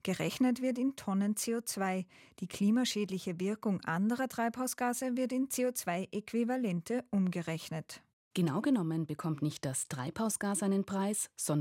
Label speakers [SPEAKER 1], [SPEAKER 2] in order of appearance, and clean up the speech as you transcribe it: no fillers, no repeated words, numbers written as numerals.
[SPEAKER 1] Gerechnet wird in Tonnen CO2. Die klimaschädliche Wirkung anderer Treibhausgase wird in CO2-Äquivalente umgerechnet.
[SPEAKER 2] Genau genommen bekommt nicht das Treibhausgas einen Preis, sondern